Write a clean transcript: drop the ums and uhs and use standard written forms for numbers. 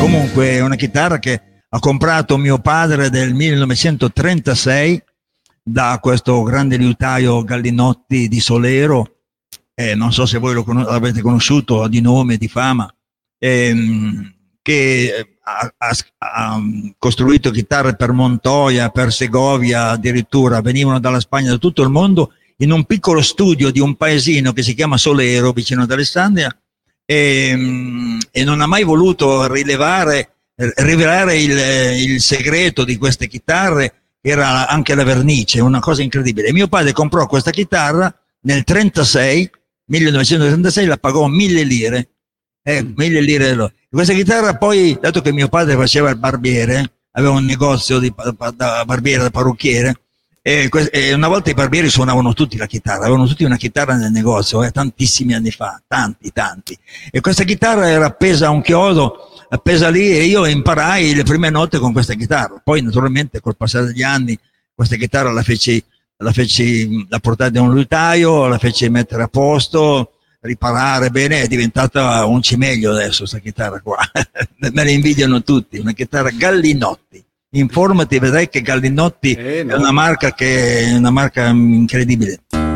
Comunque è una chitarra che ha comprato mio padre del 1936 da questo grande liutaio Gallinotti di Solero, non so se voi l'avete conosciuto di nome, di fama, che ha costruito chitarre per Montoya, per Segovia, addirittura venivano dalla Spagna, da tutto il mondo, in un piccolo studio di un paesino che si chiama Solero, vicino ad Alessandria, e non ha mai voluto rivelare il segreto di queste chitarre, che era anche la vernice, una cosa incredibile. E mio padre comprò questa chitarra nel 1936, la pagò 1.000 lire. 1.000 lire. Questa chitarra poi, dato che mio padre faceva il barbiere, aveva un negozio da barbiere, da parrucchiere, e una volta i barbieri suonavano tutti la chitarra, avevano tutti una chitarra nel negozio, tantissimi anni fa, tanti. E questa chitarra era appesa a un chiodo, appesa lì, e io imparai le prime note con questa chitarra. Poi naturalmente col passare degli anni questa chitarra la portai da un liutaio, la feci mettere a posto, riparare bene, è diventata un cimelio adesso questa chitarra qua. Me la invidiano tutti, una chitarra Gallinotti. Informati, vedrai che Gallinotti è una marca incredibile.